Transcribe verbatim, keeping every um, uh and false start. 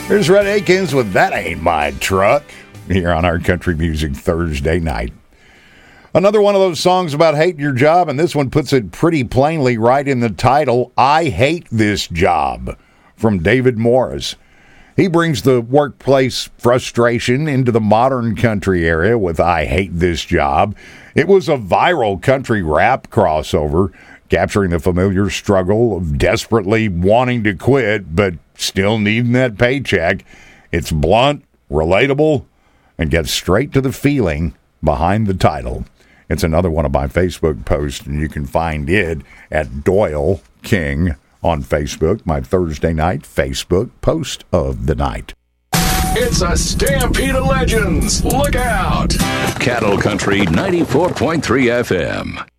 Here's Rhett Akins with That Ain't My Truck here on our Country Music Thursday night. Another one of those songs about hating your job, and this one puts it pretty plainly right in the title, I Hate This Job, from David Morris. He brings the workplace frustration into the modern country area with I Hate This Job. It was a viral country rap crossover, capturing the familiar struggle of desperately wanting to quit, but still needing that paycheck. It's blunt, relatable, and gets straight to the feeling behind the title. It's another one of my Facebook posts, and you can find it at Doyle King on Facebook, my Thursday night Facebook post of the night. It's a stampede of legends. Look out! Cattle Country ninety-four point three F M.